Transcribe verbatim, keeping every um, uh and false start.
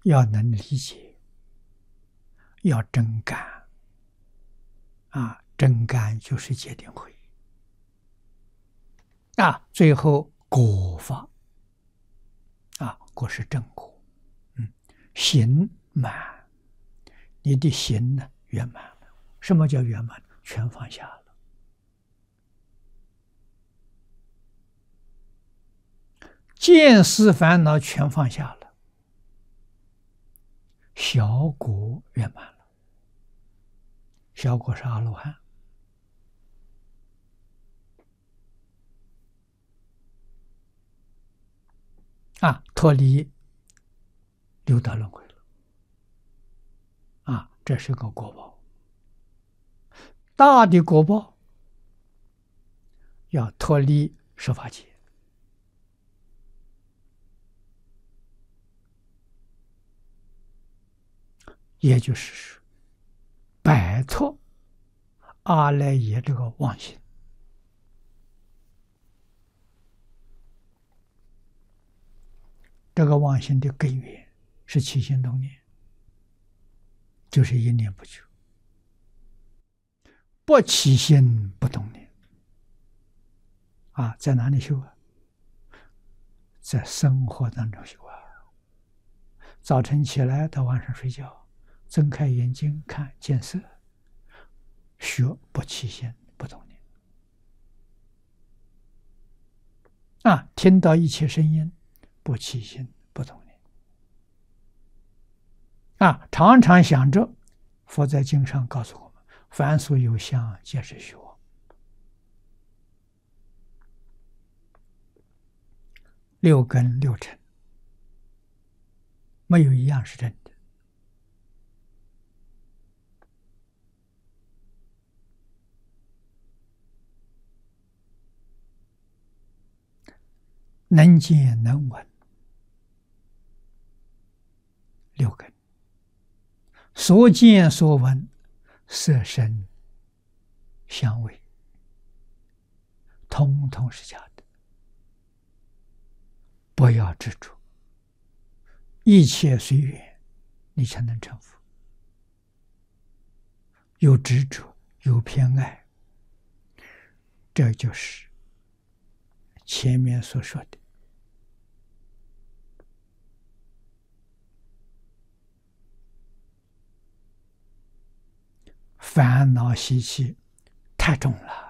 要能理解，要真干啊！真干就是戒定慧啊！最后果法啊，果是正果，嗯，行满，你的行呢圆满了。什么叫圆满？全放下了。见思烦恼全放下了，小果圆满了。小果是阿罗汉啊，脱离六道轮回了啊，这是个果报。大的果报要脱离十法界，也就是摆脱阿赖耶这个妄心。这个妄心的根源是起心动念，就是一念不求，不起心不动念啊，在哪里修啊？在生活当中修啊。早晨起来到晚上睡觉，睁开眼睛看见色，学不起心不动念啊，听到一切声音不起心不动念啊，常常想着佛在经上告诉我们，凡所有相皆是虚妄。六根六尘没有一样是真的。能见能闻六根，所见所闻色声香味通通是假的，不要执着，一切随缘，你才能成佛。有执着有偏爱，这就是前面所说的烦恼习气太重了。